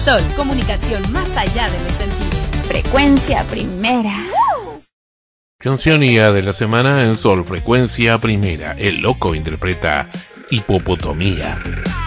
Sol, comunicación más allá de los sentidos. Frecuencia Primera. Cancionía de la semana en Sol Frecuencia Primera. El Loco interpreta Hipopotomía.